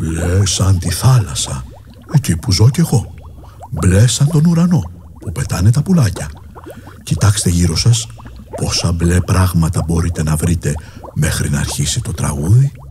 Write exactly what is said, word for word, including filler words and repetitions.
Μπλε σαν τη θάλασσα, εκεί που ζω κι εγώ. Μπλε σαν τον ουρανό, που πετάνε τα πουλάκια. Κοιτάξτε γύρω σας πόσα μπλε πράγματα μπορείτε να βρείτε μέχρι να αρχίσει το τραγούδι.